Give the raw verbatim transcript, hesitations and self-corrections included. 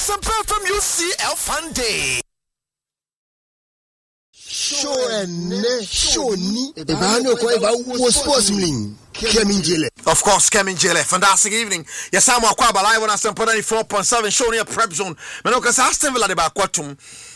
Asempa from U C L Fun Day. Show and ne show ni. Ebano ko eba wo sports mling. Kemin Jele. Of course, Kemin Jele. Fantastic evening. Yes, I'm Akwaba live on Asempa ninety-four point seven. Show near prep zone. Menoka Aston Villa de Bakwatum.